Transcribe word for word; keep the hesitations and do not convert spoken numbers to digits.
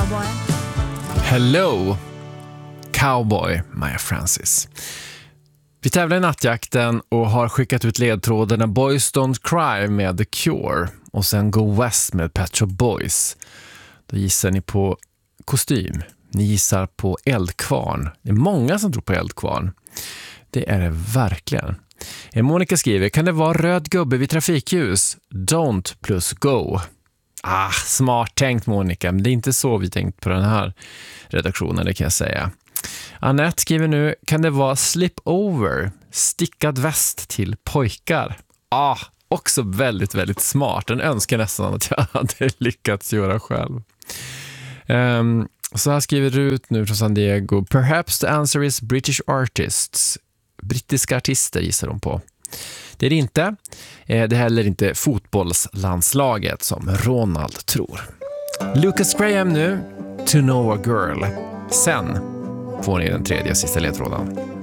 cowboy. Hello, cowboy, Maya Francis. Vi tävlar i nattjakten och har skickat ut ledtrådarna Boys Don't Cry med The Cure och sen Go West med Pet Shop Boys. Då gissar ni på kostym. Ni gissar på eldkvarn. Det är många som tror på eldkvarn. Det är det verkligen. Monica skriver, kan det vara röd gubbe vid trafikljus? Don't plus go. Ah, smart tänkt Monica, men det är inte så vi tänkt på den här redaktionen, det kan jag säga. Annette skriver nu, kan det vara slip over, stickad väst till pojkar? Ah, också väldigt, väldigt smart. Den önskar nästan att jag hade lyckats göra själv. Um, så här skriver Rut nu från San Diego. Perhaps the answer is British artists. Brittiska artister gissar de på. Det är det inte. Det är heller inte fotbollslandslaget som Ronald tror. Lucas Graham nu, To Know a Girl. Sen får ni den tredje och sista ledtråden.